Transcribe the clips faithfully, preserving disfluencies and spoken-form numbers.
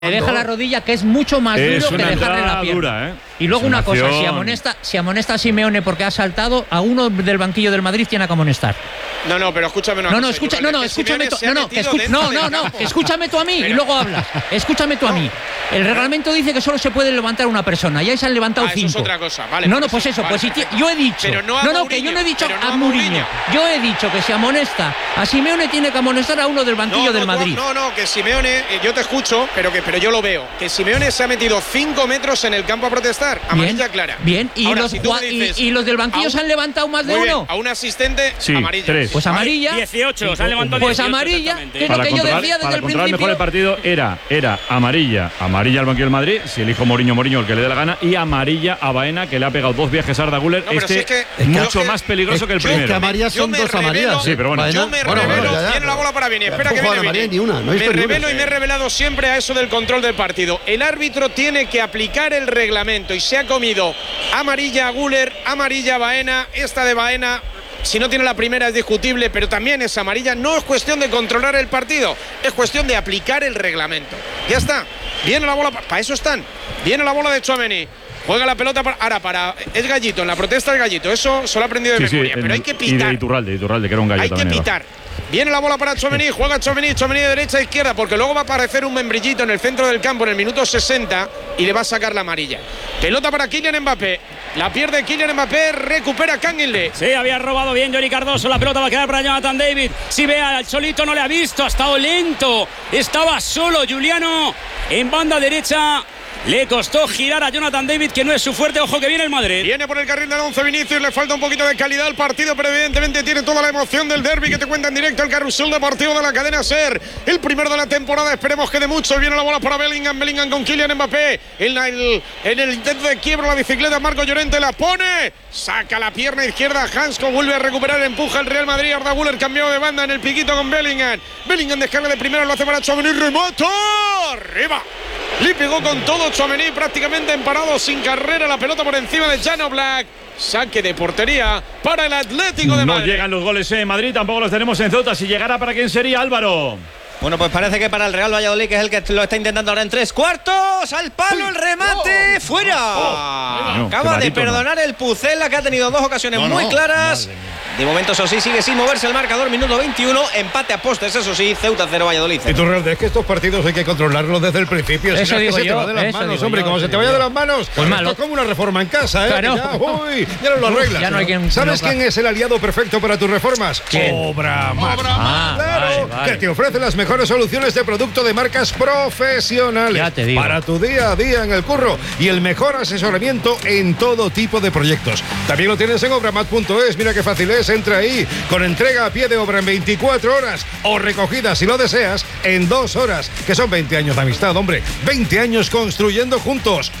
Le deja la rodilla, que es mucho más es duro que dejarle la pierna. Dura, ¿eh? Y luego es una, una cosa, acción... si amonesta, si amonesta a Simeone porque ha saltado, a uno del banquillo del Madrid tiene que amonestar. No, no, pero escúchame una no, cosa. No, escucha, no, no, escúchame tú, no, no, escu no, no, no, escúchame tú a mí pero, y luego hablas. Escúchame tú a mí. El reglamento dice que solo se puede levantar una persona, y ahí se han levantado ah, cinco. Eso es otra cosa, vale. No, no, pues eso, vale, pues si yo he dicho. Pero no, a no, no, Mourinho, que yo no he dicho no a Mourinho. Yo he dicho que si amonesta a Simeone tiene que amonestar a uno del banquillo no, no, del Madrid. No, no, que Simeone, yo te escucho, pero que pero yo lo veo. Que Simeone se ha metido cinco metros en el campo a protestar. Amarilla clara. Bien, y, Ahora, los, si dices, y, y los del banquillo un, se han levantado más de uno. Bien, a un asistente, sí, amarilla. Tres. Pues amarilla. dieciocho, se han levantado Pues dieciocho, amarilla, que es lo para que yo decía desde para el controlar principio. mejor el partido era, era amarilla, amarilla al banquillo del Madrid, si elijo Mourinho, Mourinho el que le dé la gana, y amarilla a Baena, que le ha pegado dos viajes a Arda Güler. No, este es que, es mucho que, más peligroso es, que el yo, primero. Que amarillas son dos amarillas. Sí, pero bueno. Yo me bueno, revelo, bueno, ya, ya, viene la bola para Vini. Espera que viene Vini. Ni una, no me una. revelo y me he revelado siempre a eso del control del partido. El árbitro tiene que aplicar el reglamento y se ha comido amarilla a Güler, amarilla a Baena, esta de Baena. Si no tiene la primera es discutible, pero también es amarilla. No es cuestión de controlar el partido, es cuestión de aplicar el reglamento. Ya está. Viene la bola, para eso están. Viene la bola de Tchouaméni. Juega la pelota para, ahora para es Gallito, en la protesta es Gallito. Eso se lo ha aprendido de sí, memoria, sí, pero el, hay que pitar. Y de Iturralde, Iturralde, que era un gallo Hay también. que pitar. Viene la bola para Tchouaméni, juega Tchouaméni, Tchouaméni de derecha a izquierda, porque luego va a aparecer un membrillito en el centro del campo en el minuto sesenta y le va a sacar la amarilla. Pelota para Kylian Mbappé. La pierde Kylian Mbappé, recupera Canguilhe. Sí, había robado bien Johnny Cardoso. La pelota va a quedar para Jonathan David. Si ve al solito, no le ha visto, ha estado lento. Estaba solo Juliano en banda derecha. Le costó girar a Jonathan David, que no es su fuerte. Ojo que viene el Madrid. Viene por el carril del once Vinicius, le falta un poquito de calidad al partido, pero evidentemente tiene toda la emoción del derbi que te cuenta en directo el carrusel deportivo de la cadena SER. El primero de la temporada, esperemos que de mucho. Viene la bola para Bellingham, Bellingham con Kylian Mbappé. En, la, el, en el intento de quiebra la bicicleta, Marco Llorente la pone. Saca la pierna izquierda, Hansko vuelve a recuperar, empuja el Real Madrid. Arda Güler cambió de banda en el piquito con Bellingham. Bellingham descarga de primero, lo hace para Tchouaméni, remata. Arriba. Le pegó con todo Tchouaméni, prácticamente emparado, sin carrera, la pelota por encima de Jan Oblak. Saque de portería para el Atlético de Madrid. No llegan los goles en Madrid, tampoco los tenemos en Ceuta. Si llegara, ¿para quién sería, Álvaro? Bueno, pues parece que para el Real Valladolid, que es el que lo está intentando ahora en tres cuartos. Al palo el remate, oh, fuera. Oh, no, Acaba de perdonar no. el Pucela, que ha tenido dos ocasiones no, muy no, claras. De momento, eso sí, sigue sin moverse el marcador. Minuto veintiuno, empate a postes, eso sí, Ceuta cero, Valladolid cero. Y tú, Real, es que estos partidos hay que controlarlos desde el principio. Eso si digo que se yo, te va de las eso manos, digo hombre, yo, como se te vaya yo. de las manos, pues malo. Esto es como una reforma en casa, ¿eh? Claro. Ya, uy, ya no lo arreglas. Ya no hay quien, ¿Sabes no, quién es el aliado perfecto para tus reformas? ¿Quién? Obramat. Ah, claro, vale, vale. que te ofrece las mejores soluciones de producto de marcas profesionales. Ya te digo. Para tu día a día en el curro y el mejor asesoramiento en todo tipo de proyectos. También lo tienes en obramat punto es. Mira qué fácil es, entra ahí con entrega a pie de obra en veinticuatro horas o recogida, si lo deseas, en dos horas, que son veinte años de amistad, hombre. veinte años construyendo juntos.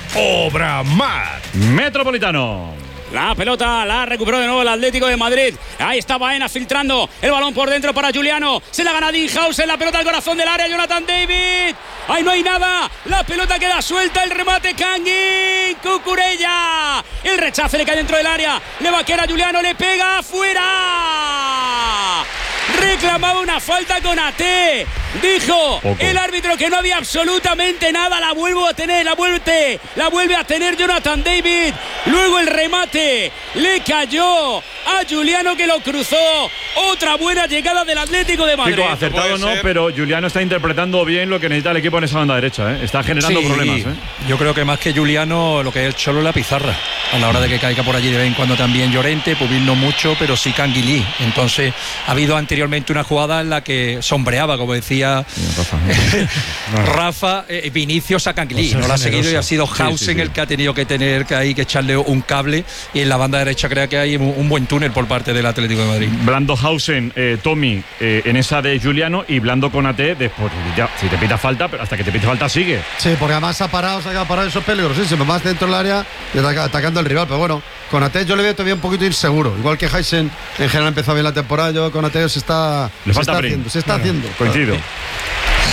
Obramat. Metropolitano. La pelota la recuperó de nuevo el Atlético de Madrid. Ahí está Baena filtrando el balón por dentro para Juliano. Se la gana Dinhausen, la pelota al corazón del área. Jonathan David. Ahí no hay nada. La pelota queda suelta. El remate Kangin. Cucurella. El rechace le cae dentro del área. Le va a quedar a Juliano. Le pega afuera. Reclamaba una falta con A T. Dijo Poco. el árbitro que no había absolutamente nada. La vuelvo a tener, la vuelve, la vuelve a tener Jonathan David. Luego el remate le cayó a Juliano, que lo cruzó. Otra buena llegada del Atlético de Madrid. Chico, acertado no, pero Juliano está interpretando bien lo que necesita el equipo en esa banda derecha, ¿eh? Está generando sí, problemas, ¿eh? Yo creo que más que Juliano, lo que es el Cholo es la pizarra. A la hora de que caiga por allí de vez en cuando también Llorente, Pubil no mucho, pero sí Canguilí. Entonces ha habido anteriormente una jugada en la que sombreaba, como decía Rafa, no. Rafa eh, Vinicius a Canguilí. No la ha seguido y ha sido Hausen sí, sí, sí. el que ha tenido que tener que, ahí, que echarle un cable. Y en la banda derecha creo que hay un, un buen túnel por parte del Atlético de Madrid. Blando Hausen, eh, Tommy eh, en esa de Juliano, y Blando con A T después. Ya, si te pita falta, pero hasta que te pita falta sigue. Sí, porque además ha parado, se ha parado, eso es peligrosísimo. Más dentro del área y atacando al rival. Pero bueno, con A T yo le veo todavía un poquito inseguro. Igual que Hausen en general empezó bien la temporada, yo con A T se está, le se falta está haciendo. Se está claro. haciendo. Coincido. Claro.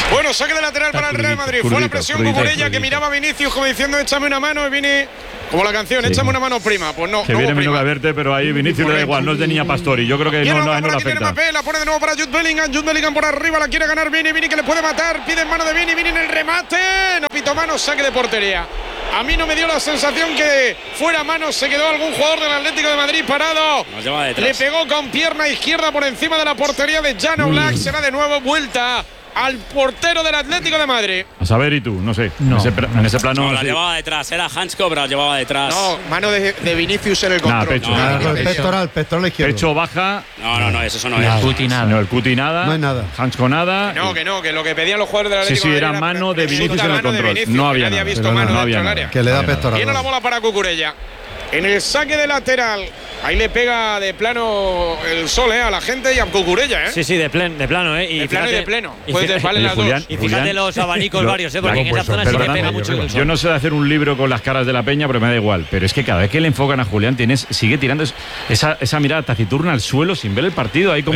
Bueno, saque de lateral para el Real Madrid. Fue la presión Cucurella que miraba a Vinicius como diciendo échame una mano y Vini, como la canción, sí. échame una mano prima. Pues no, que no viene prima. Minuga Verte, pero ahí Vinicius le da igual, no es de niña Pastori. Yo creo que no, no, no le afecta. Mbappé, la pone de nuevo para Jude Bellingham. Jude Bellingham por arriba, la quiere ganar Vini. Vini que le puede matar, pide en mano de Vini. Vini en el remate. No pito mano, saque de portería. A mí no me dio la sensación que fuera mano, se quedó algún jugador del Atlético de Madrid parado. Le pegó con pierna izquierda por encima de la portería de Jan Oblak. Mm. Será de nuevo vuelta al portero del Atlético de Madrid. A saber, y tú, no sé. No. En, ese, en ese plano. No, la sí. llevaba detrás, era Hansko, pero la llevaba detrás. No, mano de, de Vinicius en el control. Nah, pecho. No, no, no, el pectoral, pectoral izquierdo. Pecho baja. No, no, no, eso, eso no es. es. Cuti nada. No, el Cuti nada. No hay nada. Hansko nada. No, que no, que lo que pedían los jugadores del Atlético sí, sí, de Madrid era mano de Vinicius en el control. Vinicius, no había nadie nada. ha visto Pero mano no, dentro no del área. Que le da pectoral. Viene la bola para Cucurella. En el saque de lateral, ahí le pega de plano el sol eh, a la gente y a Cucurella. ¿eh? Sí, sí, de, plen, de plano. ¿eh? Y de plano fíjate, y de pleno. Y Puedes fíjate, valen las Julián, dos. y fíjate Julián, los abanicos lo, varios, ¿eh? porque en esa zona sí que pega mucho el sol. Yo no sé de hacer un libro con las caras de la peña, pero me da igual. Pero es que cada vez que le enfocan a Julián, tienes, sigue tirando esa, esa mirada taciturna al suelo sin ver el partido. Ahí como,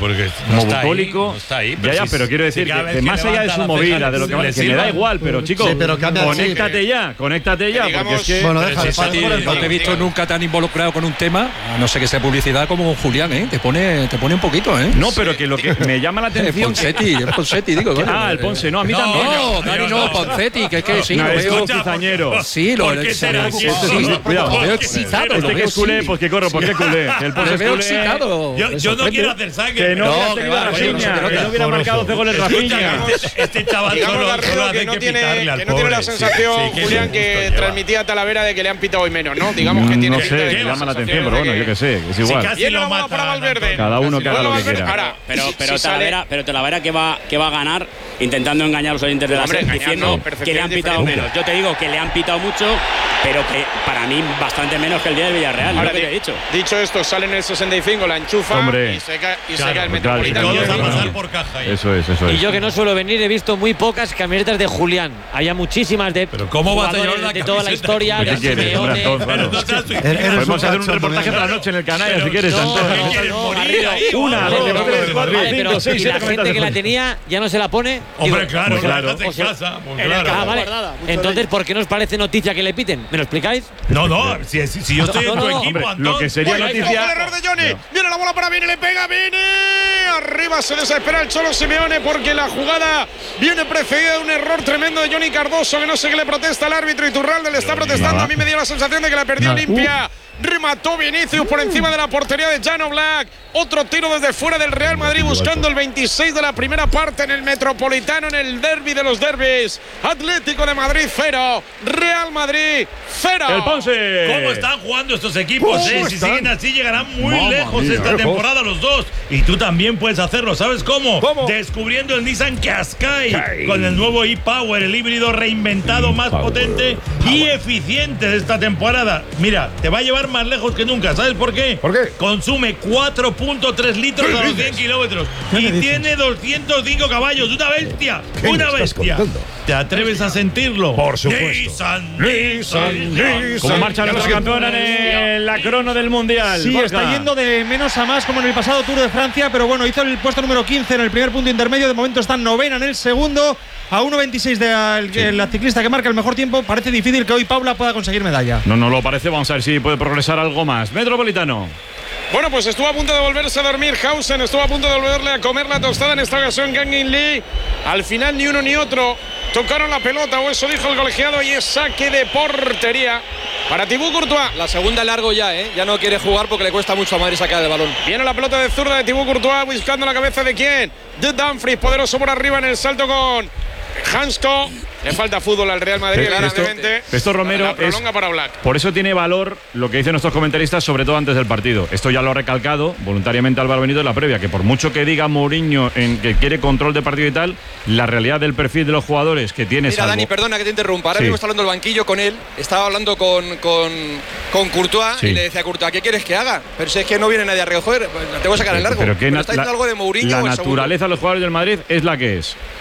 no como bucólico. No está ahí, ya, ya, si, pero quiero decir si que, que más allá de su movida, de lo que, que, que me da igual, pero chicos, sí, pero conéctate sí, ya, conéctate ya, digamos, porque es que. Bueno, deja, Sí, sí, no te he visto nunca tan involucrado con un tema, a no sé que sea publicidad, como Julián, ¿eh? Te pone, te pone un poquito, ¿eh? No, pero que lo que me llama la atención. Poncetti, el Poncetti, digo. Ah, el Ponce, no, a mí No, también. No, Dani, no, Poncetti, que es que sí, No, lo es veo. un cizañero. Sí, lo ¿Por qué será así? Cuidado. Lo veo excitado. Este que es culé, pues que corro, porque culé. El Ponce Lo es veo culé. excitado. Yo, yo no quiero hacer sangre. Que no, No, hubiera que tenido va, Rafinha, bueno, no se que no hubiera marcado dos goles Rafinha. Este, este chaval Digamos, solo, Garrido, solo que hace no que tiene, pitarle al que no tiene la pobre. sensación, Sí, sí, que Julián, ese que gusto lleva. transmitía a Talavera de que le han pitado hoy menos, ¿no? Digamos que tiene No pinta de sé, que me llama la sensación atención, de pero bueno, que- yo qué sé, es Si igual. casi Viene lo la bola mata para Valverde. Cada uno que haga lo que Valverde. quiera. Ahora, Pero, si- pero, si sale- Talavera, pero Talavera que va, que va a ganar intentando engañar a los oyentes de la Hombre, SER engañando, diciendo percepción que le han pitado diferente. menos. Yo te digo que le han pitado mucho, pero que para mí bastante menos que el día del Villarreal. Ahora, lo que te he di- dicho. dicho esto, sale en el sesenta y cinco, la enchufa Hombre. y se cae, y se Claro, cae el pues claro, Metropolitano. Todos a Claro. pasar por caja ahí. Eso es, eso es. Y yo que no suelo venir he visto muy pocas camisetas de Julián. Había muchísimas de Pero ¿cómo vas a jugadores llevar una de toda la camiseta? historia, ¿Qué de quieres, hombre, Simeone. Antón? Pero Claro. no seas tu- Eres un Podemos hacer un cachondo, reportaje venga. por la noche en el canal, Pero si quieres, no, Antón. ¿Qué no, quieres, no, morir Garrido. ahí o Una, algo? dos, No, tres, no, cuatro, Vale, cinco, pero seis, ¿y siete la gente que la camisetas. tenía ya no se la pone? Hombre, Digo, claro, pues que la claro. dejas en O sea, casa. Pues Ah, claro. vale. Entonces, ¿por qué nos parece noticia que le piten? ¿Me lo explicáis? No, no, si, si, si yo estoy No, en no, tu no, equipo, hombre, Antón. lo que sería Oye, noticia- Ojo, el error de Johnny. Viene la bola para Vini, le pega Vini. Arriba se desespera el Cholo Simeone porque la jugada viene precedida de un error tremendo de Johnny Cardoso, que no sé qué le protesta al árbitro. Iturralde le está protestando. A mí me dio la sensación de que la perdió Nada. limpia. Remató Vinicius por encima de la portería de Jan Oblak. Otro tiro desde fuera del Real Madrid buscando el veintiséis de la primera parte en el Metropolitano, en el derbi de los derbis. Atlético de Madrid cero, Real Madrid cero. El Ponce. ¿Cómo están jugando estos equipos? ¿Cómo eh? Si están? siguen así, llegarán muy Mamma lejos mía, esta lejos. temporada los dos. Y tú también puedes hacerlo. ¿Sabes cómo? ¿Cómo? Descubriendo el Nissan Qashqai con el nuevo e-Power, el híbrido reinventado más potente y eficiente de esta temporada. Mira, te va a llevar más lejos que nunca. ¿Sabes por qué? ¿Por qué? Consume cuatro punto tres litros a los cien kilómetros y tiene doscientos cinco caballos. ¡Una bestia! ¿Qué ¡Una me estás bestia! contando? ¿Te atreves a sentirlo? Por supuesto. Nissan, Nissan, Nissan. Como marcha nuestra campeona en la crono del Mundial. Sí, Borja. está yendo de menos a más como en el pasado Tour de Francia, pero bueno, hizo el puesto número quince en el primer punto intermedio. De momento está novena en el segundo, a uno veintiséis de al- Sí. la ciclista que marca el mejor tiempo. Parece difícil que hoy Paula pueda conseguir medalla. No, no lo parece. Vamos a ver si puede progresar algo más. Metropolitano. Bueno, pues estuvo a punto de volverse a dormir Hausen, estuvo a punto de volverle a comer la tostada en esta ocasión Kang In Lee. Al final ni uno ni otro tocaron la pelota, o eso dijo el colegiado, y es saque de portería para Thibaut Courtois. La segunda largo ya, ¿eh? Ya no quiere jugar porque le cuesta mucho a Madrid sacar el balón. Viene la pelota de zurda de Thibaut Courtois buscando la cabeza de quién. De Dumfries, poderoso por arriba en el salto con Hansko. Le falta fútbol al Real Madrid, Esto- claramente. esto, Romero, La prolonga es- para Black. Por eso tiene valor lo que dicen nuestros comentaristas, sobre todo antes del partido. Esto ya lo ha recalcado voluntariamente Álvaro Benito en la previa, que por mucho que diga Mourinho en que quiere control de partido y tal, la realidad del perfil de los jugadores que tiene. Mira, salvo- Dani, perdona que te interrumpa. Ahora Sí. mismo está hablando el banquillo con él. Estaba hablando con, con, con Courtois Sí. y le decía a Courtois, ¿qué quieres que haga? Pero si es que no viene nadie a recoger, pues, la tengo que sacar en largo. Pero que Pero na- está diciendo la, algo de Mourinho la o el segundo. naturaleza de los jugadores del Madrid es la que es.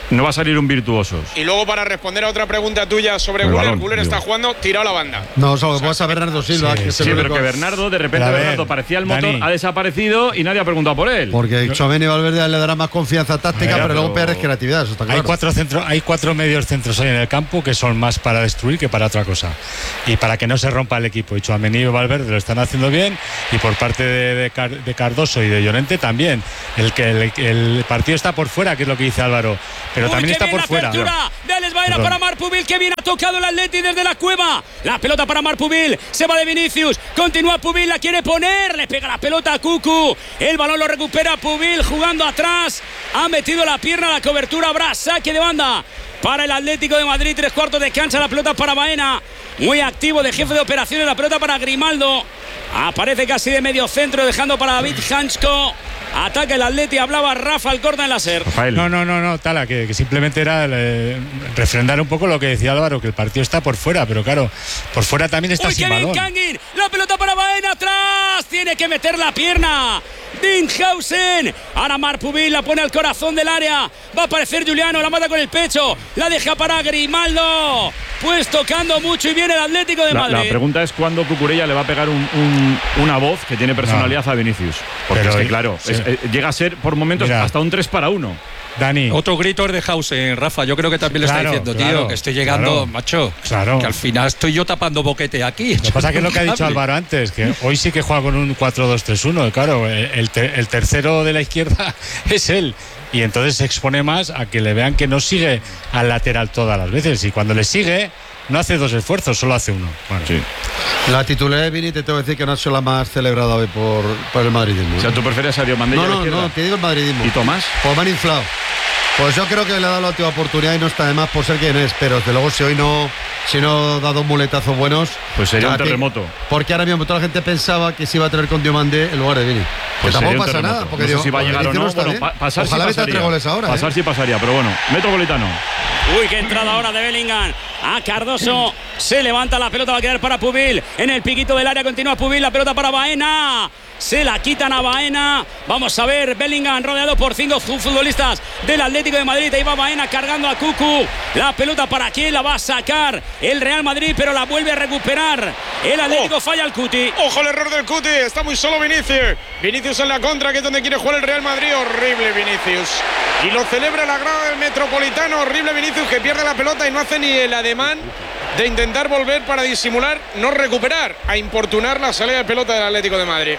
no va a salir un virtuoso. Y luego, para responder a otra pregunta tuya sobre El Güler, balón, Güler está jugando tirado a la banda. No, solo vas a Bernardo Silva. Sí, que sí, se pero lo- que Bernardo, de repente, Pero a ver, Bernardo parecía el motor, Dani. ha desaparecido y nadie ha preguntado por él. Porque Tchouaméni y Valverde le dará más confianza táctica, Mira, pero luego pero- pierdes creatividad, eso está claro. Hay cuatro centros, hay cuatro medios centros hoy en el campo que son más para destruir que para otra cosa. Y para que no se rompa el equipo. Y Tchouaméni y Valverde lo están haciendo bien. Y por parte de, de, Car- de Cardoso y de Llorente también. El que el, el partido está por fuera, que es lo que dice Álvaro. Pero Uy, también qué está bien por la fuera. apertura de Alex Baena Perdón. para Marpubil, que bien ha tocado el Atleti desde la cueva. La pelota para Marpubil, se va de Vinicius, continúa Pubil, la quiere poner, le pega la pelota a Cucu, el balón lo recupera Pubil jugando atrás, ha metido la pierna a la cobertura, habrá saque de banda para el Atlético de Madrid, tres cuartos de cancha, la pelota para Baena, muy activo de jefe de operaciones, la pelota para Grimaldo, aparece casi de medio centro, dejando para David Hansko. Ataca el Atleti, hablaba Rafa Alcorta en la SER. No, no, no, no, Tala, que, que simplemente era eh, refrendar un poco lo que decía Álvaro, que el partido está por fuera, pero claro, por fuera también está Uy, sin qué bien balón. Kangin, la pelota para Baena atrás, tiene que meter la pierna. Dinghausen, ahora Marpubil la pone al corazón del área, va a aparecer Juliano, la mata con el pecho, la deja para Grimaldo, pues tocando mucho y viene el Atlético de La, Madrid. la pregunta es cuándo Cucurella le va a pegar un- un- una voz que tiene personalidad a Vinicius. Porque Pero, es que, claro, sí. es- eh, llega a ser por momentos Mira. hasta un tres para uno. Dani. Otro grito es de Hausen, Rafa. Yo creo que también le Claro, está diciendo, claro, tío, que estoy llegando, claro. macho. Claro. Que al final estoy yo tapando boquete aquí. Lo que pasa es que es lo que ha dicho Álvaro antes, que hoy sí que juega con un cuatro dos tres uno. Claro, el, te- el tercero de la izquierda es él. Y entonces se expone más a que le vean que no sigue al lateral todas las veces. Y cuando le sigue, no hace dos esfuerzos, solo hace uno. Bueno, sí. La titularidad de Vini, te tengo que decir que no ha sido la más celebrada hoy por, por el madridismo. O sea, tú prefieres a Diomandé. No, no, no, te digo el madridismo. ¿Y Tomás? Pues van inflado. Pues yo creo que le ha dado la última oportunidad y no está de más por ser quien es, pero desde luego si hoy no, si no da dos muletazos buenos, Pues sería un ya que- terremoto. Porque ahora mismo toda la gente pensaba que se iba a tener con Diomandé en lugar de Vini. Pues que sería tampoco un pasa terremoto. nada, porque no sé digo, si va a llegar o Vinicius no. está Bueno, bien. pa- pasar Ojalá sí meta pasaría. tres goles ahora. Pasar ¿eh? sí pasaría, pero bueno. Metropolitano. Uy, qué entrada ahora de Bellingham. A Cardoso se levanta la pelota, va a quedar para Pubil. En el piquito del área continúa Pubil, la pelota para Baena. Se la quitan a Baena. Vamos a ver, Bellingham rodeado por cinco futbolistas del Atlético de Madrid. Ahí va Baena cargando a Cucu. La pelota para quién la va a sacar el Real Madrid, pero la vuelve a recuperar. El Atlético Oh. falla al Cuti. Ojo el error del Cuti, está muy solo Vinicius. Vinicius en la contra, que es donde quiere jugar el Real Madrid. Horrible Vinicius. Y lo celebra la grada del Metropolitano. Horrible Vinicius, que pierde la pelota y no hace ni el ademán de intentar volver para disimular, no recuperar, a importunar la salida de pelota del Atlético de Madrid.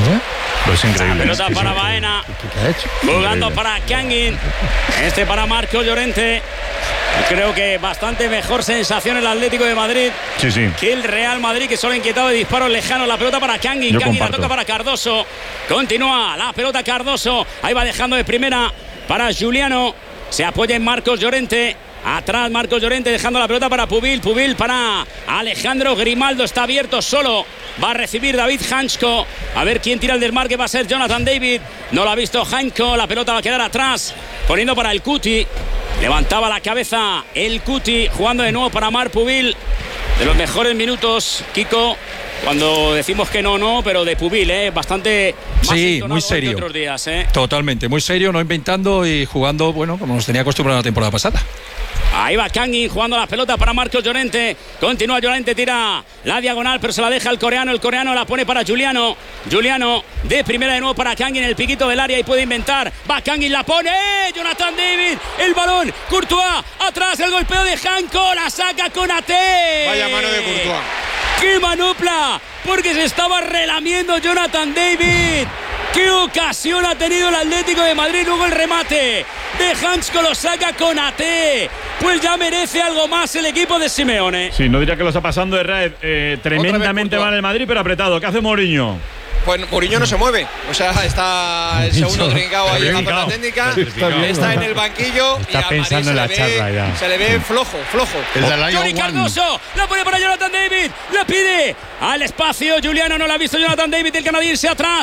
Pues increíble. Pelota es que es para increíble. Baena. ¿Qué ha hecho? Jugando Increíble. para Kangin. Este para Marco Llorente. Creo que bastante mejor sensación el Atlético de Madrid Sí, sí. que el Real Madrid, que solo ha inquietado de disparos lejanos. La pelota para Kangin. Yo Kangin la comparto. toca para Cardoso. Continúa la pelota Cardoso. Ahí va dejando de primera para Juliano. Se apoya en Marcos Llorente. Atrás Marcos Llorente dejando la pelota para Pubil. Pubil para Alejandro Grimaldo. Está abierto solo. Va a recibir David Hansko. A ver quién tira el desmarque. Va a ser Jonathan David. No lo ha visto Hansko. La pelota va a quedar atrás. Poniendo para el Cuti. Levantaba la cabeza el Cuti. Jugando de nuevo para Mar Pubil. De los mejores minutos, Kiko. Cuando decimos que no, no, pero de Pubil, ¿eh? Bastante más Sí, entonado muy que serio. otros días, ¿eh? Totalmente, muy serio, no inventando y jugando, bueno, como nos tenía acostumbrado la temporada pasada. Ahí va Kangin jugando la pelota para Marcos Llorente. Continúa Llorente, tira la diagonal, pero se la deja el coreano. El coreano la pone para Juliano. Juliano de primera de nuevo para Kangin, el piquito del área y puede inventar. Va Kangin, la pone. Jonathan David, el balón. Courtois, atrás el golpeo de Hanko. La saca con Ate. Vaya mano de Courtois. ¡Qué manopla! Porque se estaba relamiendo Jonathan David. ¡Qué ocasión ha tenido el Atlético de Madrid! Luego el remate de Hansko lo saca con A T. Pues ya merece algo más el equipo de Simeone. Sí, no diría que lo está pasando de Raed eh, tremendamente mal el Madrid, pero apretado. ¿Qué hace Mourinho? Pues Mourinho no se mueve, o sea, está el segundo trincado ahí en la zona técnica, está en el banquillo Está y a pensando en la Madrid se le charla ve, ya. se le ve flojo, flojo. El de Lion Johnny One. Cardoso la pone para Jonathan David, la pide al espacio. Juliano no la ha visto. Jonathan David, el canadiense atrás.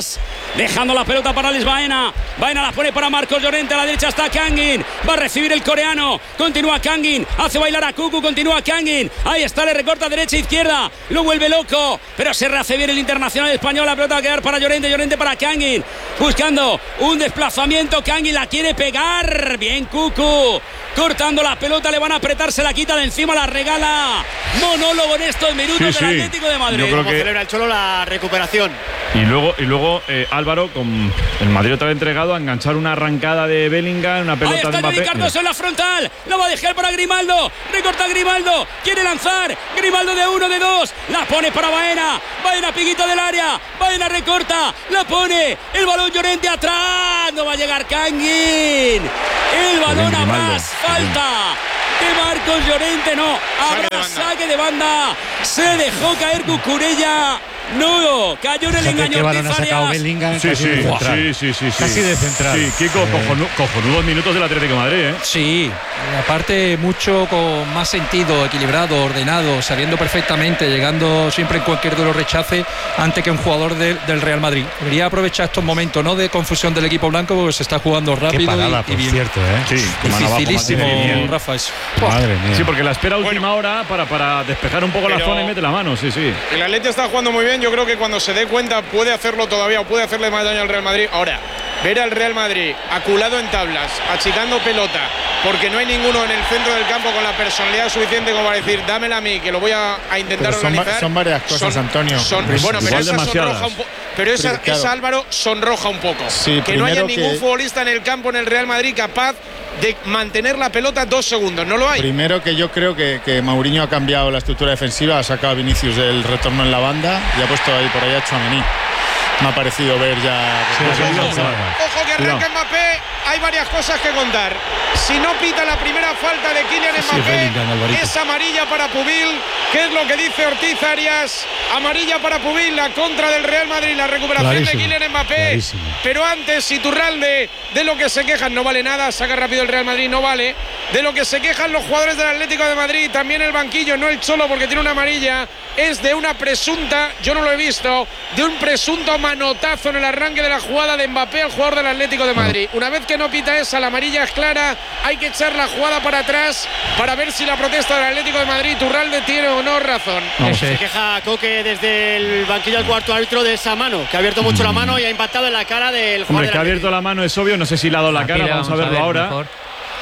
dejando la pelota para Alex Baena. Baena la pone para Marcos Llorente, a la derecha está Kangin, va a recibir el coreano, continúa Kangin, hace bailar a Cucu, continúa Kangin, ahí está, le recorta derecha e izquierda, lo vuelve loco, pero se rehace bien el internacional español, la pelota va a quedar para Llorente, Llorente para Kangin, buscando un desplazamiento, Kangin la quiere pegar, bien Cucu, cortando la pelota, le van a apretar, se la quita de encima, la regala, monólogo en estos minutos sí, del sí. Atlético de Madrid. Yo creo que... celebra el Cholo la recuperación. Y luego, y luego eh, Álvaro, con el Madrid otra vez entregado a enganchar una arrancada de Bellingham, una pelota ahí está de Mbappé. Cardoso en la frontal, la va a dejar para Grimaldo, recorta Grimaldo, quiere lanzar, Grimaldo de uno, de dos, la pone para Baena, Baena piquito del área, Baena recorta, la pone, el balón Llorente atrás, no va a llegar Kangin, el balón a más, falta de Marcos Llorente, no, habrá saque de banda, se dejó caer Cucurella. No, cayó en el engaño. ¿Qué balón ha sacado Bellingham? Sí, sí, sí, sí, sí, casi de central. Sí, Kiko, cojonu, cojonudos minutos del Atlético de Madrid, ¿eh? Sí, aparte mucho con más sentido, equilibrado, ordenado, sabiendo perfectamente, llegando siempre en cualquier de los rechaces antes que un jugador de, del Real Madrid. Debería aprovechar estos momentos, no de confusión del equipo blanco, porque se está jugando rápido. Qué parada, y, y por bien. cierto, ¿eh? Sí, dificilísimo, Rafa, eso. Madre mía. Sí, porque la espera a última hora para, para despejar un poco Pero la zona y mete la mano, sí, sí. El Atleti está jugando muy bien. Yo creo que cuando se dé cuenta puede hacerlo todavía o puede hacerle más daño al Real Madrid. Ahora, ver al Real Madrid aculado en tablas, achicando pelota, porque no hay ninguno en el centro del campo con la personalidad suficiente como para decir, dámela a mí, que lo voy a, a intentar son, organizar. Son varias cosas, son, Antonio. Son, bueno, pero esa sonroja un poco. Pero esa, Pero, claro. esa, Álvaro, sonroja un poco. Sí, que no haya que, ningún futbolista en el campo en el Real Madrid capaz de mantener la pelota dos segundos. No lo hay. Primero que yo creo que, que Mourinho ha cambiado la estructura defensiva, ha sacado a Vinicius del retorno en la banda y ha puesto ahí por ahí a Tchouaméni. Me ha parecido ver ya. Sí, ojo, ojo que arranca Mbappé, hay varias cosas que contar. Si no pita la primera falta de Kylian Mbappé, sí, es amarilla para Pubil, que es lo que dice Ortiz Arias. Amarilla para Pubil, la contra del Real Madrid, la recuperación clarísimo, de Kylian Mbappé. Clarísimo. Pero antes, Iturralde, de lo que se quejan, no vale nada, saca rápido el Real Madrid, no vale. De lo que se quejan los jugadores del Atlético de Madrid, también el banquillo, no el Cholo porque tiene una amarilla, es de una presunta, yo no lo he visto, de un presunto manotazo en el arranque de la jugada de Mbappé al jugador del Atlético de Madrid. Una vez que no pita esa, la amarilla es clara, hay que echar la jugada para atrás para ver si la protesta del Atlético de Madrid, Iturralde, tiene o no razón. No, se queja Coque desde el banquillo al cuarto árbitro de esa mano, que ha abierto mucho mm. la mano y ha impactado en la cara del jugador. Hombre, que ha abierto la mano es obvio, no sé si le ha dado la cara, vamos, vamos a verlo a ver, ahora. Mejor.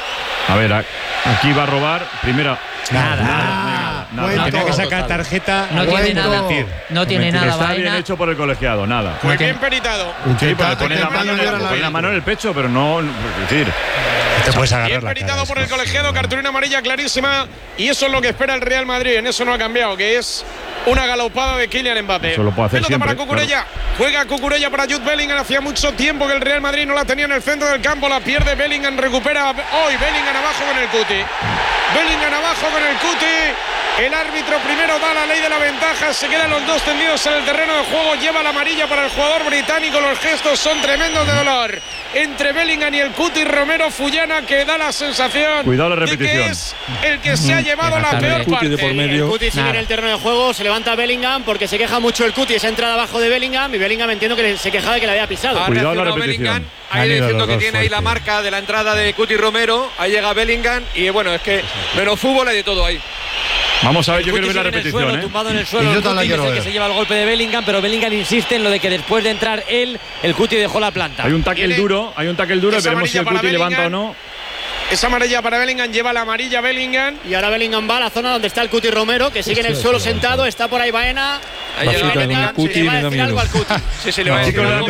A ver, aquí va a robar, primera. Nada, nada, nada, nada. nada. Tenía que sacar tarjeta. No tiene nada. No tiene nada. Está bien hecho por el colegiado, nada. Muy bien peritado. Sí, pues le pone la mano, le pone la mano en el pecho, pero no, es decir. Te puedes agarrar bien la peritado cara, por el colegiado, cartulina amarilla clarísima, y eso es lo que espera el Real Madrid. En eso no ha cambiado, que es una galopada de Kylian Mbappé. Eso lo puede hacer Pelota siempre, para Cucurella. Claro. Juega Cucurella para Jude Bellingham. Hacía mucho tiempo que el Real Madrid no la tenía en el centro del campo. La pierde Bellingham. Recupera hoy Bellingham abajo con el Cuti. Bellingham abajo con el Cuti. El árbitro primero da la ley de la ventaja. Se quedan los dos tendidos en el terreno de juego. Lleva la amarilla para el jugador británico. Los gestos son tremendos de dolor entre Bellingham y el Cuti. Romero Fullana, que da la sensación Cuidado la repetición. de que es el que se ha llevado la peor parte. De por medio. El Cuti sigue en el terreno de juego. Se levanta Bellingham porque se queja mucho el Cuti. Esa entrada abajo de Bellingham. Y Bellingham entiendo que se quejaba de que le había pisado. Cuidado la repetición. Ahí diciendo que tiene ahí la marca de la entrada de Cuti Romero. Ahí llega Bellingham. Y bueno, es que menos fútbol hay de todo ahí. Vamos a ver, yo quiero ver la repetición. Suelo, ¿eh? Tumbado en el suelo, el Cuti es el que se lleva el golpe de Bellingham, pero Bellingham insiste en lo de que después de entrar él, el Cuti dejó la planta. Hay un tackle duro, hay un tackle duro, veremos si el Cuti levanta o no. Esa amarilla para Bellingham, lleva la amarilla Bellingham. Y ahora Bellingham va a la zona donde está el Cuti Romero, que sigue en el suelo sentado, está por ahí Baena. Ahí llega Bellingham, Cuti, le va a decir algo al Cuti. Sí, sí, le va a decir algo.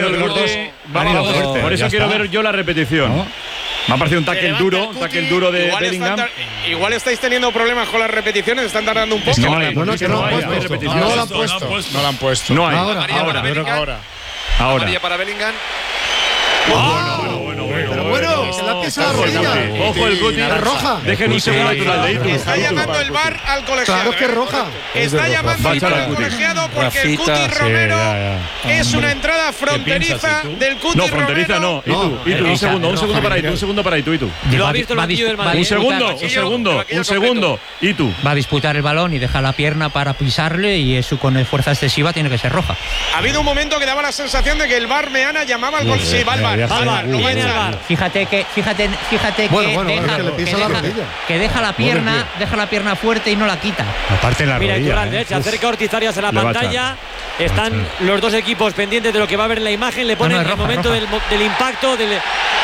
Por eso quiero ver yo la repetición. Me ha parecido un tackle duro, un tackle duro de igual Bellingham. Están, igual estáis teniendo problemas con las repeticiones, están tardando un poco. No, hay, no, no, que no, no, hay, no hay repetición. No lo han puesto. No lo han puesto. No hay. Ahora, amarilla ahora, para Bellingham. ahora. Ahora. Amarilla para Bellingham. Bueno, bueno, bueno, bueno. Pero bueno, se la ha toques a la rodilla. Ojo el Guti. Es roja. Dejen un segundo natural de Itu. Está llamando el V A R al colegiado. Claro que es roja. Está llamando el V A R al colegiado porque el Cuti Romero es una entrada fronteriza del Cuti No, fronteriza no. Itu, Itu, un segundo, un segundo para Itu, un segundo para Itu, Itu. Lo ha visto el banquillo del Madrid. Un segundo, un segundo, un segundo. Itu. Va a disputar el balón y deja la pierna para pisarle y eso con fuerza excesiva tiene que ser roja. Ha habido un momento que daba la sensación de que el V A R Meana llamaba al gol. Sí, va al V A R. Va al V A R, lo va a echar. Fíjate que, fíjate, fíjate Bueno, que, bueno, deja, es que le pisa que la deja- rodilla. que deja la pierna, deja la pierna fuerte y no la quita. Aparte en la Mira, rodilla. Iturralde, ¿eh? se acerca Ortiz Arias en la Le va a pantalla. Están los dos equipos pendientes de lo que va a ver en la imagen. Le ponen No, no, es el roja, momento roja. del, mo- del impacto del,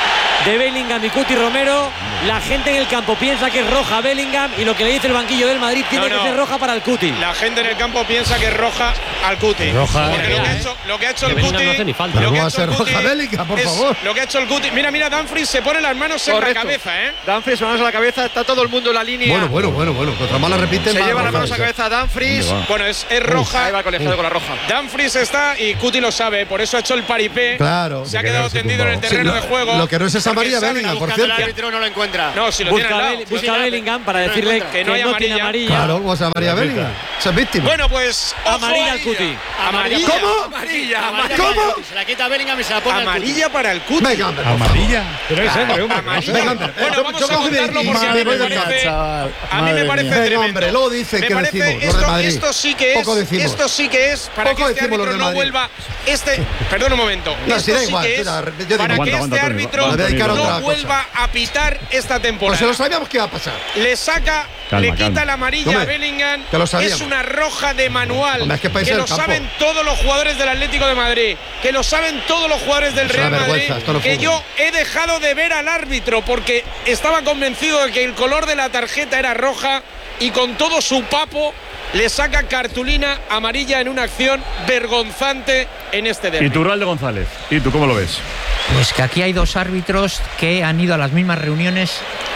de Bellingham y Cuti Romero. La gente en el campo piensa que es roja Bellingham y lo que le dice el banquillo del Madrid tiene No, no. que ser roja para el Cuti. La gente en el campo piensa que es roja al Cuti. Roja. Porque lo que ha hecho, lo que ha hecho el Que Bellingham Cuti. no hace ni falta. lo que ¿Cómo ha va a hecho ser el Cuti roja Bellingham, por es favor? Lo que ha hecho el Cuti. Mira, mira, Dumfries se pone las manos en Correcto. la cabeza, ¿eh? Dumfries, manos a la cabeza, está todo el mundo en la línea. Bueno, bueno, bueno, bueno. Contra más la repiten, Se más lleva roja las manos a es. la cabeza Dumfries. ¿Dónde va? Bueno, es, es roja. Ahí va el colegiado con la roja. Dumfries está y Cuti lo sabe, por eso ha hecho el paripé. Claro. Se ha De quedado quedarse tendido en el tumbado. terreno Sí, de juego. Lo que no es esa porque amarilla sabe- Bellingham, por Buscando cierto. al árbitro no lo encuentra. No, si lo tiene Busca, al a lado. Bell- Sí, busca a sí, Bellingham para no decirle encuentra. que no, tiene amarilla. Claro, vamos a María Bellingham. Esa es víctima. Bueno, pues. ojo Amarilla al ahí. Cuti. Amarilla. ¿Cómo? Amarilla. Amarilla ¿Cómo? para el Cuti. Se la quita Bellingham y se la pone al Cuti. Amarilla para el Cuti. Venga, hombre, por favor. Amarilla. Pero es hombre, hombre. Amarilla. Venga, hombre. Bueno, Yo- vamos yo a cojo de- contarlo porque Madre, a mí me voy de parece, chaval. a mí me Madre parece mía. Venga, tremendo. hombre, luego dice Me que parece decimos, los de esto, Madrid. esto sí que es, Poco decimos. esto sí que es para Poco que este decimos los árbitro de no Madrid. vuelva, este, perdón un momento, No, esto sí, da sí igual, que sí, es da- yo digo- para Aguanta, que aguanta, este Tony, árbitro va, va, dedicar a no otra cosa. vuelva a pitar esta temporada. Pues se lo sabíamos que iba a pasar. Le saca, Calma, le quita calma. la amarilla Hombre, a Bellingham. que lo sabíamos. Es una roja de manual. Hombre, es que país que del lo campo. saben todos los jugadores del Atlético de Madrid. Que lo saben todos los jugadores del Es una Real Madrid. vergüenza, esto no es Que fútbol. yo he dejado de ver al árbitro porque estaba convencido de que el color de la tarjeta era roja y con todo su papo le saca cartulina amarilla en una acción vergonzante en este derbi. Iturralde González. ¿Y tú cómo lo ves? Pues que aquí hay dos árbitros que han ido a las mismas reuniones,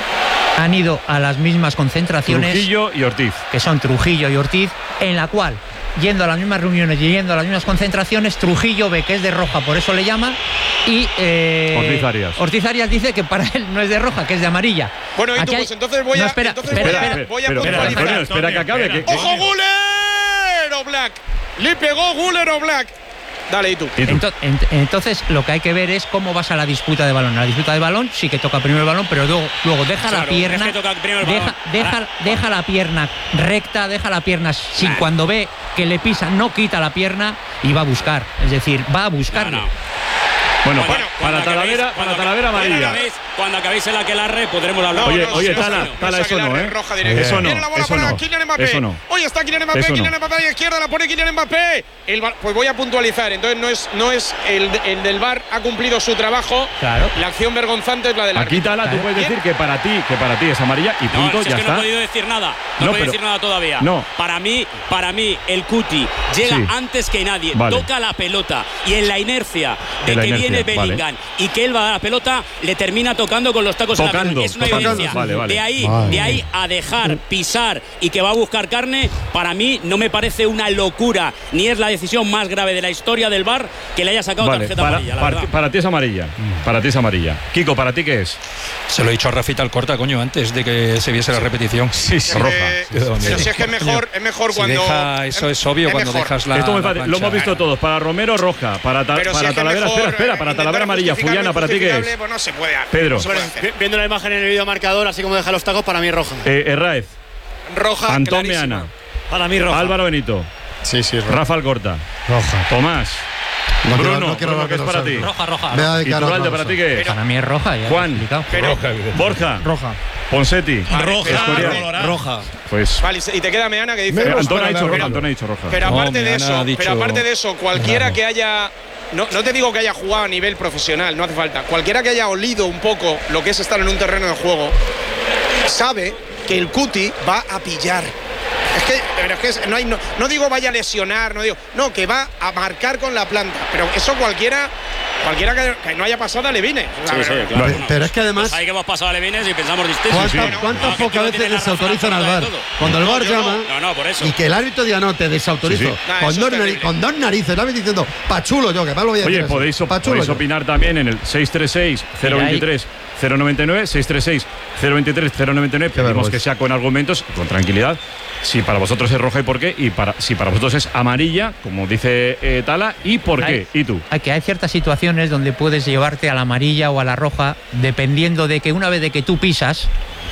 han ido a las mismas concentraciones, Trujillo y Ortiz. que son Trujillo y Ortiz, en la cual, yendo a las mismas reuniones y yendo a las mismas concentraciones, Trujillo ve que es de roja, por eso le llama, y eh, Ortiz Arias. Ortiz Arias dice que para él no es de roja, que es de amarilla. Bueno, y tú, Aquí hay- pues entonces voy No, a. espera, entonces espera, voy a, espera, voy a Pero, pero, puntualizar. Antonio, espera que acabe. que- que- ¡Ojo, Guller! O Black. Le pegó Guller o Black. Dale, y tú. ¿Y tú? Ento- ent- entonces lo que hay que ver es cómo vas a la disputa de balón. En la disputa de balón sí que toca primero el balón, pero luego, luego deja Claro, la pierna, es que toca primero el deja, balón. deja, Ahora- deja la pierna recta, deja la pierna sin cuando ve que le pisa, no quita la pierna y va a buscar. Es decir, va a buscarlo. No, no. Bueno, Bueno, para, Cuando para Talavera, acabéis- para cuando Talavera acabéis- amarilla. Cuando acabéis, cuando acabéis el aquelarre podremos hablar. Oye, no, oye, no, Tala, no, no, Tala, no, eso no, Aguilar, ¿eh? es roja directa. Eso no, Viene la bola eso para no, Kylian Mbappé. eso no. Hoy está Kylian Mbappé, Eso no. Kylian Mbappé a la izquierda, la pone Kylian Mbappé. El bar- pues voy a puntualizar, entonces no es, no es el, el del V A R ha cumplido su trabajo. Claro. La acción vergonzante es la del Aquí, árbitro. Tala, tú Claro. puedes decir que para ti, que para ti es amarilla y No, punto, si es ya que está. no he podido decir nada. No, No, he podido pero- decir nada todavía. no. Para mí, para mí, el Cuti llega Sí. antes que nadie. Vale. Toca la pelota y en la inercia de En la que inercia, viene vale. Bellingham y que él va a la pelota, le termina tocando con los tacos Tocando, en la pelota. Es una tocando, evidencia. vale, vale. De ahí, Vale. de ahí a dejar pisar y que va a buscar carne, para mí no me parece una locura, ni es la decisión más grave de la historia del V A R que le haya sacado Vale, tarjeta para, amarilla, la para- verdad. para ti es amarilla. Para ti es amarilla. Kiko, ¿para ti qué es? Se lo he dicho a Rafita Alcorta, coño, antes de que se viese la repetición. Sí, sí. Eh, Roja. pero si es que es mejor, es mejor Si cuando. deja, eso es obvio, cuando mejor. dejas la. Esto me la parece- lo plancha. hemos visto todos. Para Romero, roja. Para, ta- Pero si para es que Talavera, mejor, espera, espera. Para eh, Talavera intentar amarilla. justificar Fullana, lo ¿para ti qué injustificable, es? Pues no se puede. Pedro. No se puede hacer. Viendo la imagen en el vídeo marcador, así como deja los tacos, para mí es roja. Eh, Herráez, Roja, Antón clarísima. Meana, Para mí roja. Álvaro Benito, Sí, sí, es roja. Rafa Alcorta, Roja. Tomás, No quiero- Bruno, no quiero Bruno, hablar ¿qué es de para los ti? árbitros. Roja, roja. Me voy a dedicar a Iturralde, otra ¿para cosa. ti qué es? Para mí es roja. Ya Juan. lo he explicado. Pero, Borja, Roja. Ponsetti, Roja. Escorial. Roja. Pues vale, y te queda Meana que dice. eh, Menos Antón ha para dicho la roja. roja. Antón ha dicho roja. Pero No, aparte de Meana eso, ha dicho- pero aparte de eso, cualquiera que haya. No, no te digo que haya jugado a nivel profesional, no hace falta. Cualquiera que haya olido un poco lo que es estar en un terreno de juego, sabe que el Cuti va a pillar. Es que, pero es que es- no, hay, no, no digo vaya a lesionar, no digo. No, que va a marcar con la planta. Pero eso cualquiera cualquiera que, que no haya pasado a Levine. Sí, sí, claro. Pero, pero es que además. Pues ahí que hemos pasado a Levines y pensamos distinto. ¿Cuántas, sí, sí. ¿cuántas no, pocas veces desautorizan al V A R? Cuando el V A R no, llama. No, no, por eso. Y que el árbitro diga no, te desautorizo. Sí, sí. Nah, con, dos nariz, con dos narices, el árbitro diciendo, pachulo yo, que más lo voy a decir. Oye, podéis, op podéis opinar también en el seis tres seis, cero veintitrés, cero noventa y nueve, seis tres seis, cero veintitrés, cero noventa y nueve. Pedimos que sea con argumentos, con tranquilidad. Si para vosotros es roja y por qué, y para, si para vosotros es amarilla, como dice eh, Tala, y por hay, qué, y tú. Hay que hay ciertas situaciones donde puedes llevarte a la amarilla o a la roja, dependiendo de que una vez de que tú pisas,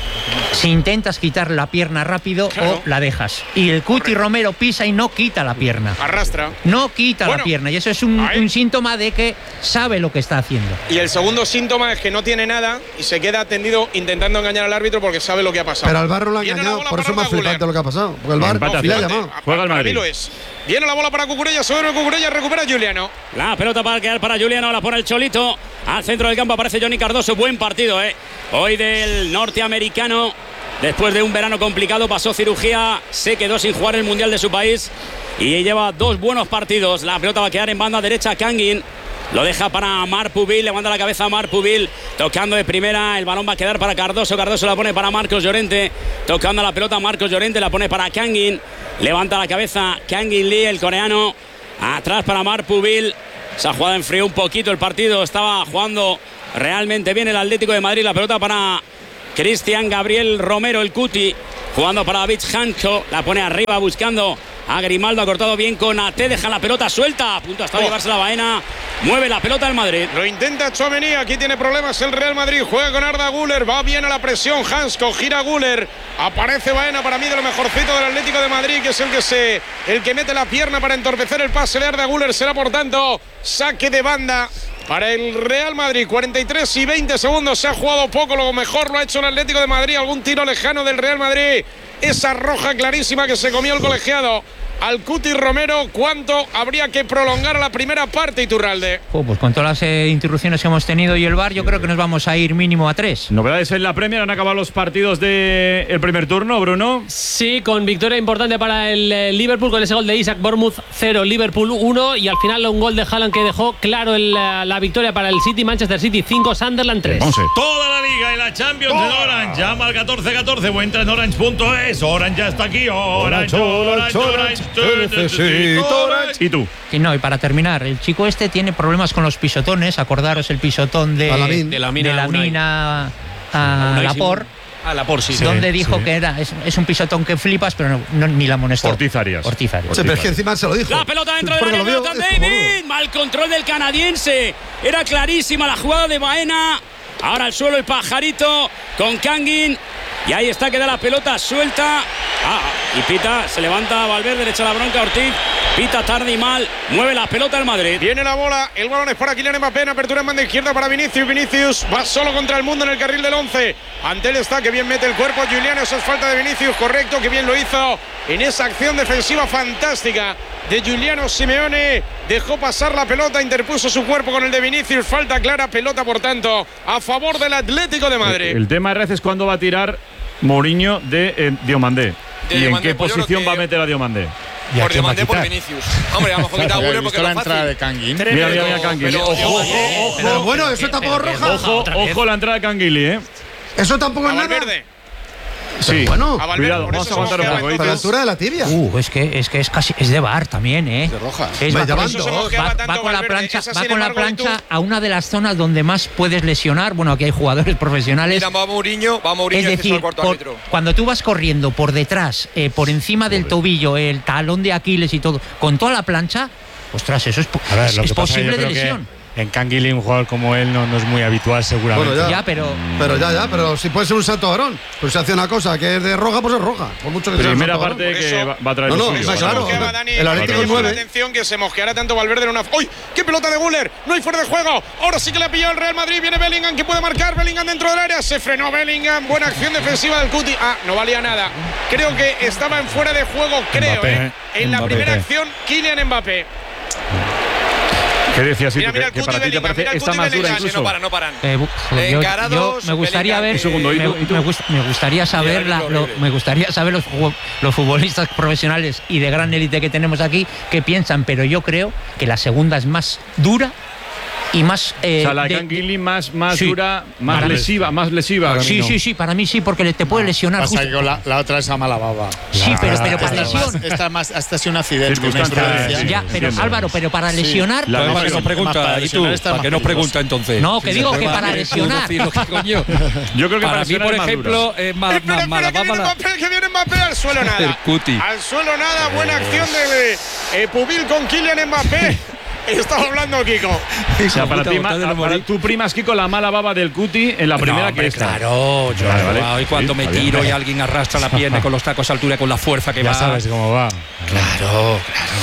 si intentas quitar la pierna rápido claro. o la dejas. Y el Cuti Correcto. Romero pisa y no quita la pierna. Arrastra. No quita bueno, la pierna. Y eso es un, un síntoma de que sabe lo que está haciendo. Y el segundo síntoma es que no tiene nada y se queda tendido intentando engañar al árbitro porque sabe lo que ha pasado. Pero al V A R no lo ha engañado, por eso es más flipante lo que ha pasado. Porque el V A R no, le ha llamado. Juega el Madrid. Lo es. Viene la bola para Cucurella, se duerme Cucurella, recupera Juliano. La pelota para quedar para Juliano, la pone el Cholito. Al centro del campo aparece Johnny Cardoso. Buen partido, ¿eh? Hoy del norteamericano. Después de un verano complicado, pasó cirugía, se quedó sin jugar el Mundial de su país y lleva dos buenos partidos. La pelota va a quedar en banda derecha, Kangin. Lo deja para Marpubil, levanta la cabeza a Marpubil, tocando de primera, el balón va a quedar para Cardoso, Cardoso la pone para Marcos Llorente, tocando la pelota Marcos Llorente, la pone para Kangin, levanta la cabeza Kangin Lee, el coreano, atrás para Marpubil. Se ha jugado en frío un poquito el partido, estaba jugando realmente bien el Atlético de Madrid, la pelota para Cristian Gabriel Romero, el Cuti, jugando para David Hancho, la pone arriba buscando a Grimaldo, ha cortado bien con A T, deja la pelota suelta, a punto hasta oh. llevarse la Baena, mueve la pelota el Madrid. Lo intenta Tchouaméni, aquí tiene problemas el Real Madrid, juega con Arda Güler, va bien a la presión Hansko, gira Güler, aparece Baena, para mí de lo mejorcito del Atlético de Madrid, que es el que se el que mete la pierna para entorpecer el pase de Arda Güler, será por tanto saque de banda para el Real Madrid. Cuarenta y tres y veinte segundos, se ha jugado poco, lo mejor lo ha hecho el Atlético de Madrid, algún tiro lejano del Real Madrid, esa roja clarísima que se comió el colegiado al Cuti Romero. ¿Cuánto habría que prolongar a la primera parte, Iturralde? Oh, pues con todas las eh, interrupciones que hemos tenido y el V A R, yo creo que nos vamos a ir mínimo a tres. Novedades en la Premier, han acabado los partidos del de primer turno, Bruno. Sí, con victoria importante para el eh, Liverpool, con ese gol de Isaac, Bournemouth cero, Liverpool uno, y al final un gol de Haaland que dejó claro el, la, la victoria para el City, Manchester City cinco, Sunderland tres. Toda la Liga y la Champions en Orange, llama al catorce catorce o entra en orange punto es. Orange ya está aquí, Orange, Orange, Orange, Orange. ¿Y tú? Y no, y para terminar, el chico este tiene problemas con los pisotones. Acordaros el pisotón de, Alamin. de la mina, de la mina a Laporte. A Laporte, sí. Donde sí, dijo sí. que era es, es un pisotón que flipas, pero no, no, ni la amonestó. Ortizarias. Ortizarias. Sí, pero es que encima se lo dijo. La pelota dentro del área, pelota David. Mal control del canadiense. Era clarísima la jugada de Baena. Ahora al suelo el pajarito con Kangin. Y ahí está, queda la pelota suelta. Ah, y pita, se levanta Valverde, le echa la bronca a Ortiz. Pita tarde y mal, mueve la pelota el Madrid. Viene la bola, el balón es para Kylian Mbappé, en apertura en banda izquierda para Vinicius. Vinicius va solo contra el mundo en el carril del once. Ante él está, que bien mete el cuerpo Juliano, eso es falta de Vinicius, correcto, que bien lo hizo en esa acción defensiva fantástica de Giuliano Simeone. Dejó pasar la pelota, interpuso su cuerpo con el de Vinicius, falta clara, pelota por tanto a favor del Atlético de Madrid. El, el tema Rez es cuándo va a tirar Mourinho de eh, Diomandé. ¿Y en qué pues posición va a meter a Diomandé? Por Diomandé, por Vinicius. Hombre, a lo mejor quita a Güler porque la es entrada fácil. de Kangin. Mira, mira, mira, Kangin. Ojo, ojo, ojo. Pero bueno, eso tampoco es roja. Ojo, ojo la entrada de Kangili, ¿eh? Eso tampoco es nada. Sí, bueno, cuidado, vamos a aguantar un poco. A la altura de la tibia. Uh, es que es que es casi es de V A R también, ¿eh? De roja. Es, Va, va, llevan con, dos. va, va con la plancha, va con la plancha a una de las zonas donde más puedes lesionar. Bueno, aquí hay jugadores profesionales. Mira, va Mourinho, va Mourinho, es decir, por, cuando tú vas corriendo por detrás, eh, por encima del tobillo, el talón de Aquiles y todo, con toda la plancha, ostras, eso es, a ver, es, lo que es pasa, posible yo de creo que lesión. En Kangili un jugador como él no, no es muy habitual seguramente. Bueno, ya, pero pero ya, ya, pero si puede ser un salto varón, pues se hace una cosa que es de roja, pues es roja, por mucho que sea un primera salto parte varón. que va, va a traer no, lo no, suyo, está claro. Mosqueaba, Dani, El Atlético es nueve. Atención que se mosqueará tanto Valverde en una. ¡Uy! ¡Qué pelota de Güler! No hay fuera de juego. Ahora sí que le ha pillado el Real Madrid. Viene Bellingham que puede marcar. Bellingham dentro del área. Se frenó Bellingham. Buena acción defensiva del Cuti. Ah, no valía nada. Creo que estaba en fuera de juego, creo, Mbappé, ¿eh? En la Mbappé. primera acción, Kylian Mbappé. ¿Qué decías, Mira, que, mira el que Cuti para ti te Bellingham, parece mira el esta Cuti más dura Bellingham. incluso? No paran, no paran. Eh, yo, yo Encarados, me gustaría ver, Un segundo, ¿y me, tú? ¿Y tú? me gust- me gustaría saber, Mira, la- horrible, lo- horrible. me gustaría saber los, fu- los futbolistas profesionales y de gran élite que tenemos aquí qué piensan, pero yo creo que la segunda es más dura y más. Eh, o sea, la de de- Canguilí más, más Sí. dura, más Para mí- lesiva, más lesiva. Sí, sí, sí, para mí sí, porque le- te puede lesionar. Pasa justo. que con la, la otra es a mala baba. Sí, pero, pero esta, para es más, lesión. esta, más, esta es un accidente, una Circunstancia, imprudencia. Ya, pero Álvaro, pero para Sí. lesionar. La ¿Para qué lesión. nos pregunta? Para ¿Y tú? lesionar está ¿Para más qué nos peligroso. pregunta entonces? No, que Si digo se que puede para decir lesionar. lo que coño. Yo creo que Para para mí, por lesionar es más ejemplo, es más, Espera, más mala espera, que viene baba la- Mbappé, que viene Mbappé al suelo nada. El Cuti. Al suelo nada, buena acción de eh, Pubil con Kylian Mbappé. Estaba hablando Kiko. O sea, para, Puta, ti, botad de ma- no para morir. tú primas, Kiko, la mala baba del Cuti en la primera No, hombre, que esta. Claro, yo Vale, vale. wow, y cuando Sí, me está bien. tiro y alguien arrastra la pierna con los tacos a altura, con la fuerza que Ya va. sabes cómo va. Claro,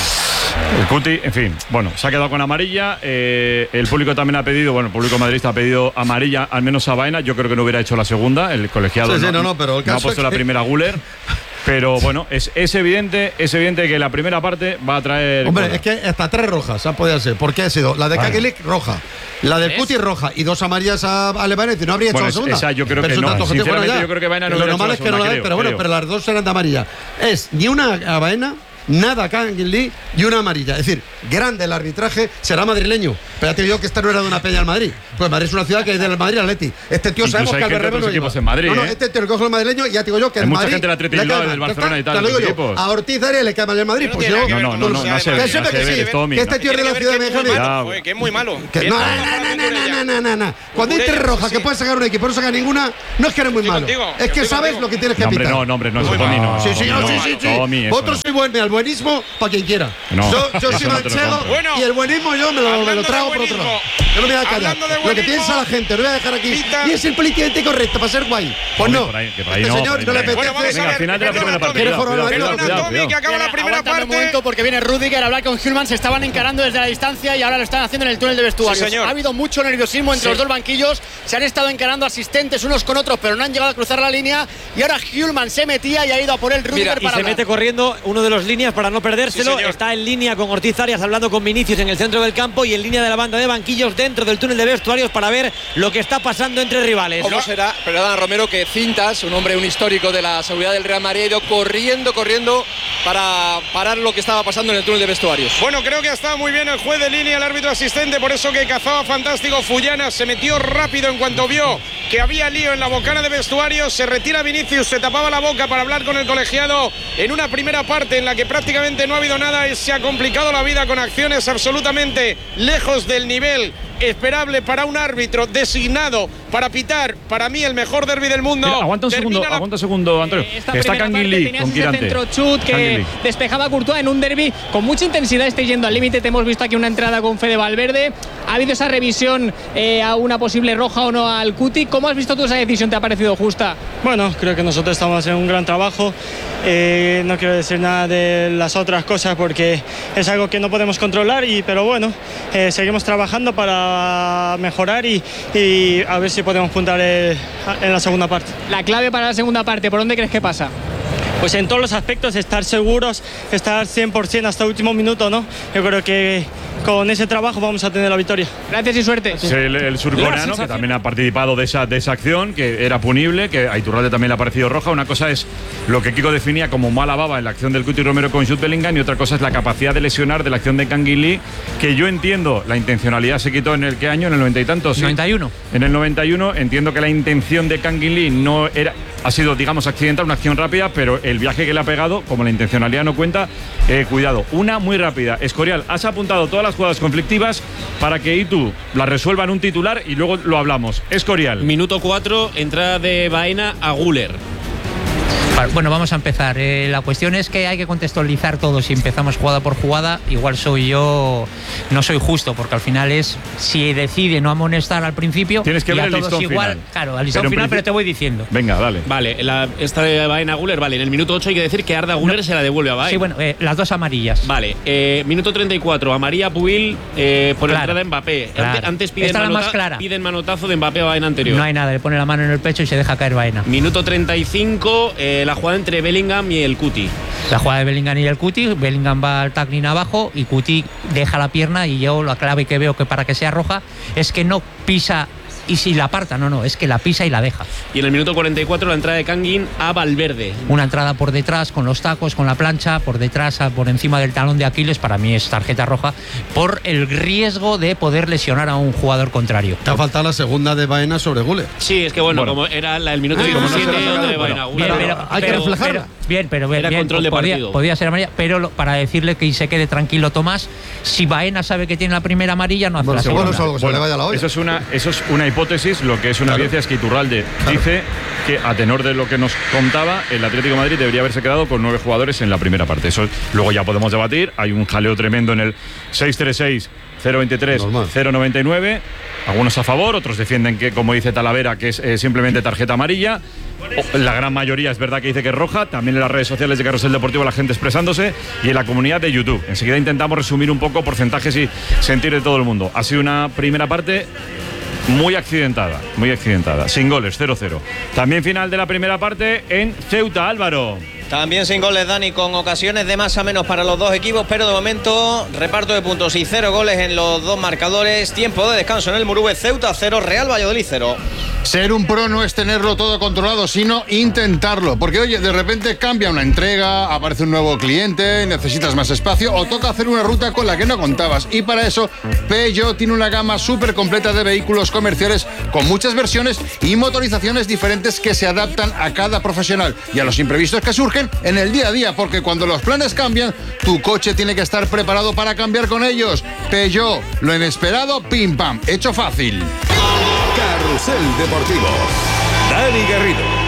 El Cuti, en fin, bueno, se ha quedado con amarilla. eh, el público también ha pedido, bueno, el público madridista ha pedido amarilla, al menos a Baena. Yo creo que no hubiera hecho la segunda. El colegiado Sí, sí, no, no, pero el no ha caso puesto es la que- primera Guller. Pero bueno, es, es evidente, es evidente que la primera parte va a traer. Hombre, cola. es que hasta tres rojas han podido ser. ¿Por qué ha sido? La de Vale. Canguilí, roja. La del ¿Ves? Cuti, roja. Y dos amarillas a Alemania. No habría hecho Bueno, la segunda. esa yo creo Pero que es un no. tanto objetivo, Sinceramente, bueno, ya. yo creo que Baena no Lo hubiera normal hecho es la que no la segunda, den, pero creo, bueno, creo. pero las dos eran de amarilla. Es ni una a Baena, nada a Canguilí y una amarilla. Es decir, grande el arbitraje, será madrileño. Pero ya te digo que esta no era de una peña al Madrid. Pues Madrid es una ciudad que es del Madrid Atleti. Este tío Incluso sabemos hay que al gente de Berrebo otros no equipos lleva. en Madrid, No, no, ¿eh? este tío el coge el madrileño y ya te digo yo que Hay el mucha Madrid gente del Atleti le Bilbao, cae del mal. Barcelona y tal, Te lo de digo otros yo. equipos. A Ortiz Arias le cae mal el Madrid. No Pues tiene yo. nada que ver No, con no, no, Rusia, no se de ve, Que verdad. no sepa se que ve sí, de Tommy, que este no. tío es de la Tiene que ciudad de ver que es muy Benjamín. malo, joder, que es muy malo. Que Que no, es no, malo no, para no, la no, cultura no, ya. no, no, no. Cuando hay Urella, tres rojas sí, que sí. puedes sacar un equipo, no sacas ninguna, no es que eres muy Estoy malo. contigo, Es que estoy sabes contigo. lo que tienes que No, hombre, pitar. no, no, hombre, no, eso, Muy Tommy, malo. no. Sí, sí, Tommy, no, no, sí, sí, sí. Tommy, eso Vosotros no. sois buen, al buenismo para quien quiera. No, yo yo eso soy no te lo manchego compro. Bueno, y el buenismo yo me lo, me hablando lo de trago por otro lado. buenismo, Yo no me voy a callar. hablando de Lo que buenismo, piensa la gente, lo voy a dejar aquí. Pita. Y es el políticamente correcto para ser guay. Pues Hombre, no. por ahí, que por ahí Este no, señor por ahí no le no. apetece. Bueno, vamos a Venga, ver. al final de la perdona, primera Tommy, partida. ¿Quieres jugar Cuidado, al cuidado, Madrid? cuidado, Tommy, cuidado. que acaba la primera Aguanta un parte. momento porque viene Rudiger a hablar con Hülman. Se estaban encarando desde la distancia y ahora lo están haciendo en el túnel de vestuarios. Sí, señor. Ha habido mucho nerviosismo entre Sí. los dos banquillos. Se han estado encarando asistentes unos con otros, pero no han llegado a cruzar la línea. Y ahora Hülman se metía y ha ido a por el Rudiger Y para se hablar. mete corriendo uno de los líneas para no perdérselo. Sí, señor. Está en línea con Ortiz Arias hablando con Vinicius en el centro del campo y en línea de la banda de banquillos dentro del túnel de vestuarios para ver lo que está pasando entre rivales. ¿Cómo será? Perdona, Romero, que Cintas, un hombre, un histórico de la seguridad del Real Madrid, ha ido corriendo, corriendo para parar lo que estaba pasando en el túnel de vestuarios. Bueno, creo que ha estado muy bien el juez de línea, el árbitro asistente, por eso que cazaba fantástico Fullana, se metió rápido en cuanto vio que había lío en la bocana de vestuarios, se retira Vinicius, se tapaba la boca para hablar con el colegiado en una primera parte en la que prácticamente no ha habido nada y se ha complicado la vida con acciones absolutamente lejos del nivel esperable para un árbitro designado para pitar, para mí, el mejor derbi del mundo. Mira, aguanta un Termina segundo, la- aguanta un segundo, Antonio. Esta Que está primera parte Canguilí tenías con ese Quirante. centro chut que Canguilí. despejaba a Courtois en un derbi con mucha intensidad. Estoy yendo al límite. Te hemos visto aquí una entrada con Fede Valverde. Ha habido esa revisión eh, a una posible roja o no al Cuti. ¿Cómo has visto tú esa decisión? ¿Te ha parecido justa? Bueno, creo que nosotros estamos haciendo un gran trabajo. Eh, no quiero decir nada de las otras cosas porque es algo que no podemos controlar, y, pero bueno, eh, seguimos trabajando para mejorar y, y a ver si podemos puntar eh, en la segunda parte. La clave para la segunda parte, ¿por dónde crees que pasa? Pues en todos los aspectos, estar seguros, estar cien por ciento hasta el último minuto, ¿no? Yo creo que con ese trabajo vamos a tener la victoria. Gracias y suerte. Es el, el surcoreano, que también ha participado de esa, de esa acción, que era punible, que a Iturralde también le ha parecido roja. Una cosa es lo que Kiko definía como mala baba en la acción del Cuti Romero con Jude Bellingham, y otra cosa es la capacidad de lesionar de la acción de Canguilí, que yo entiendo, la intencionalidad se quitó en el qué año, en el noventa y tantos. ¿sí? noventa y uno. En el noventa y uno, entiendo que la intención de Canguilí no era, ha sido, digamos, accidental, una acción rápida, pero el viaje que le ha pegado, como la intencionalidad no cuenta, eh, cuidado. Una muy rápida. Escorial, has apuntado todas las jugadas conflictivas para que Itu las resuelva en un titular y luego lo hablamos. Escorial. Minuto cuatro, entrada de Baena a Guller. Bueno, vamos a empezar. Eh, la cuestión es que hay que contextualizar todo. Si empezamos jugada por jugada, igual soy yo, no soy justo, porque al final es, si decide no amonestar al principio, Tienes que y ver a el todos listón igual, final. claro, al listón Pero en final, principio- pero te voy diciendo. Venga, dale. Vale, la, esta de Baena a Guller, vale, en el minuto ocho hay que decir que Arda Guller se la devuelve a Baena. Sí, bueno, eh, las dos amarillas. Vale, eh, minuto treinta y cuatro, amarilla Pubil eh, por Claro, entrada de Mbappé. claro. Antes, antes piden, Esta es la manota- más clara. piden manotazo de Mbappé a Baena anterior. No hay nada, le pone la mano en el pecho y se deja caer Baena. Minuto treinta y cinco, eh, la jugada entre Bellingham y el Cuti. La jugada de Bellingham y el Cuti, Bellingham va al tackling abajo y Cuti deja la pierna, y yo la clave que veo que para que sea roja es que no pisa y si la aparta, no, no, es que la pisa y la deja. Y en el minuto cuarenta y cuatro la entrada de Kangin a Valverde. Una entrada por detrás con los tacos, con la plancha, por detrás, por encima del talón de Aquiles, para mí es tarjeta roja por el riesgo de poder lesionar a un jugador contrario. Te ha faltado la segunda de Baena sobre Gule. Sí, es que bueno, bueno. como era la, el minuto diecisiete ah, de Baena. Bien, pero, hay pero, que reflejarla. Pero, bien, pero bien, era bien, control de podía, partido. Podía ser amarilla, pero lo, para decirle que se quede tranquilo Tomás, si Baena sabe que tiene la primera amarilla, no hace bueno, la segunda. Es algo que bueno, se le vaya la olla. Eso es una, eso es una hipótesis, lo que es una evidencia es que Iturralde claro. dice que a tenor de lo que nos contaba, el Atlético de Madrid debería haberse quedado con nueve jugadores en la primera parte. Eso luego ya podemos debatir. Hay un jaleo tremendo en el seis tres seis cero veintitrés cero noventa y nueve. Algunos a favor, otros defienden que, como dice Talavera, que es eh, simplemente tarjeta amarilla. La gran mayoría es verdad que dice que es roja. También en las redes sociales de Carrusel Deportivo la gente expresándose y en la comunidad de YouTube. Enseguida intentamos resumir un poco porcentajes y sentir de todo el mundo. Ha sido una primera parte muy accidentada, muy accidentada. Sin goles, cero cero. También final de la primera parte en Ceuta, Álvaro. También sin goles, Dani, con ocasiones de más a menos para los dos equipos, pero de momento reparto de puntos y cero goles en los dos marcadores. Tiempo de descanso en el Murube. Ceuta cero, Real Valladolid cero. Ser un pro no es tenerlo todo controlado, sino intentarlo. Porque, oye, de repente cambia una entrega, aparece un nuevo cliente, necesitas más espacio o toca hacer una ruta con la que no contabas. Y para eso, Peugeot tiene una gama súper completa de vehículos comerciales con muchas versiones y motorizaciones diferentes que se adaptan a cada profesional y a los imprevistos que surgen en el día a día. Porque cuando los planes cambian, tu coche tiene que estar preparado para cambiar con ellos. Peugeot, lo inesperado, pim pam, hecho fácil. Carrusel Deportivo. Dani Garrido.